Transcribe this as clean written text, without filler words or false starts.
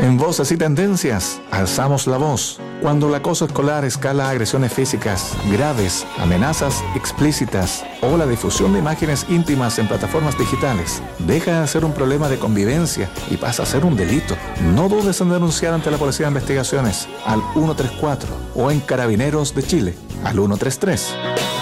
En Voces y Tendencias, alzamos la voz. Cuando el acoso escolar escala a agresiones físicas graves, amenazas explícitas o la difusión de imágenes íntimas en plataformas digitales, deja de ser un problema de convivencia y pasa a ser un delito. No dudes en denunciar ante la Policía de Investigaciones al 134 o en Carabineros de Chile al 133.